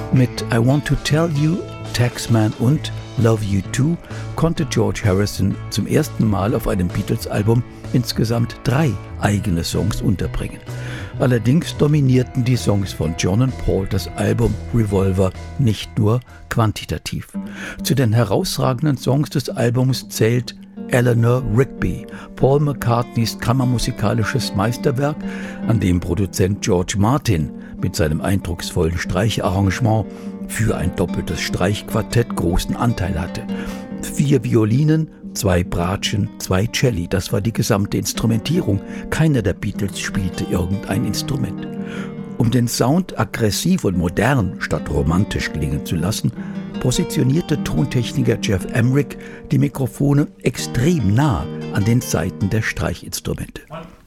Mit I Want to Tell You, Taxman und Love You Too konnte George Harrison zum ersten Mal auf einem Beatles-Album insgesamt 3 eigene Songs unterbringen. Allerdings dominierten die Songs von John und Paul das Album Revolver nicht nur quantitativ. Zu den herausragenden Songs des Albums zählt Eleanor Rigby, Paul McCartneys kammermusikalisches Meisterwerk, an dem Produzent George Martin mit seinem eindrucksvollen Streicharrangement für ein doppeltes Streichquartett großen Anteil hatte. 4 Violinen, 2 Bratschen, 2 Celli, das war die gesamte Instrumentierung. Keiner der Beatles spielte irgendein Instrument. Um den Sound aggressiv und modern statt romantisch klingen zu lassen, positionierte Tontechniker Geoff Emerick die Mikrofone extrem nah an den Saiten der Streichinstrumente.